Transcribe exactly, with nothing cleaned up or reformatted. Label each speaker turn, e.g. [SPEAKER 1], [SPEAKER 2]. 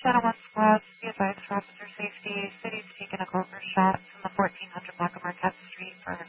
[SPEAKER 1] Center One Squad, be advised for officer safety. City's taken a closer shot from the fourteen hundred block of Marquette Street for